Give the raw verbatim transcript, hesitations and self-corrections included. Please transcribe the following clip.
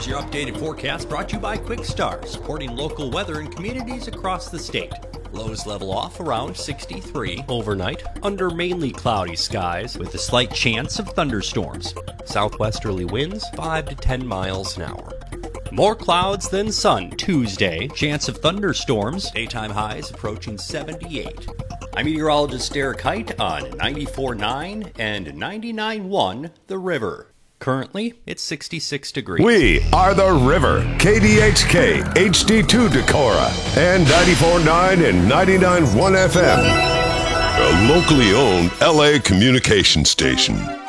Here's your updated forecast brought to you by Quick Start, supporting local weather in communities across the state. Lows level off around sixty-three. Overnight, under mainly cloudy skies with a slight chance of thunderstorms. Southwesterly winds five to ten miles an hour. More clouds than sun Tuesday. Chance of thunderstorms. Daytime highs approaching seventy-eight. I'm meteorologist Derek Height on ninety-four point nine and ninety-nine point one The River. Currently, it's sixty-six degrees. We are The River, K D H K, H D two Decorah, and ninety-four point nine and ninety-nine point one F M. A locally owned L A communication station.